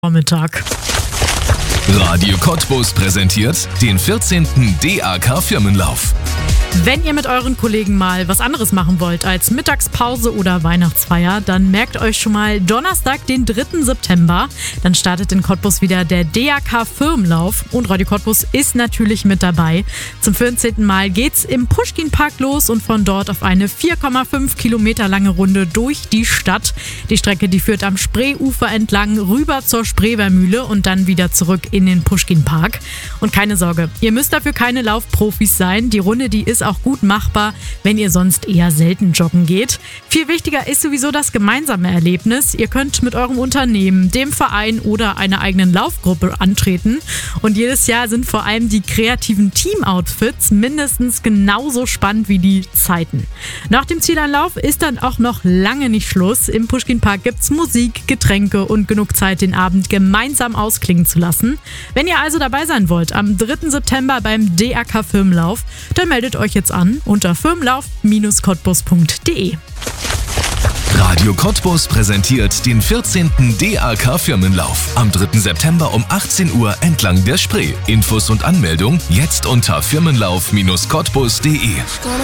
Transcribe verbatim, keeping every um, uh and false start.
Vormittag. Radio Cottbus präsentiert den vierzehnten D A K-Firmenlauf. Wenn ihr mit euren Kollegen mal was anderes machen wollt als Mittagspause oder Weihnachtsfeier, dann merkt euch schon mal Donnerstag, den dritten September. Dann startet in Cottbus wieder der D A K-Firmenlauf und Radio Cottbus ist natürlich mit dabei. Zum vierzehnten Mal geht's im Puschkin-Park los und von dort auf eine vier Komma fünf Kilometer lange Runde durch die Stadt. Die Strecke, die führt am Spreeufer entlang rüber zur Spreewärmühle und dann wieder zurück in den Puschkin-Park. Und keine Sorge, ihr müsst dafür keine Laufprofis sein. Die Runde, die ist auch gut machbar, wenn ihr sonst eher selten joggen geht. Viel wichtiger ist sowieso das gemeinsame Erlebnis. Ihr könnt mit eurem Unternehmen, dem Verein oder einer eigenen Laufgruppe antreten. Und jedes Jahr sind vor allem die kreativen Team-Outfits mindestens genauso spannend wie die Zeiten. Nach dem Zieleinlauf ist dann auch noch lange nicht Schluss. Im Puschkin-Park gibt's Musik, Getränke und genug Zeit, den Abend gemeinsam ausklingen zu lassen. Wenn ihr also dabei sein wollt, am dritten September beim D A K-Firmenlauf, dann meldet euch jetzt an unter firmenlauf Bindestrich cottbus punkt de. Radio Cottbus präsentiert den vierzehnten D A K-Firmenlauf am dritten September um achtzehn Uhr entlang der Spree. Infos und Anmeldung jetzt unter firmenlauf Bindestrich cottbus punkt de.